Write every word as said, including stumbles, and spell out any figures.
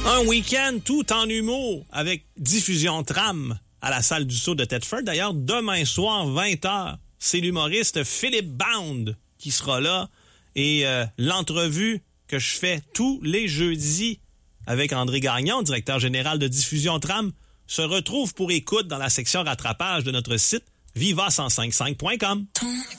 Un week-end tout en humour avec Diffusion Tram à la salle du Sceau de Thetford. D'ailleurs, demain soir, vingt heures, c'est l'humoriste Philippe Bound qui sera là. Et euh, l'entrevue que je fais tous les jeudis avec André Gagnon, directeur général de Diffusion Tram, se retrouve pour écoute dans la section rattrapage de notre site viva cent cinq point cinq point com.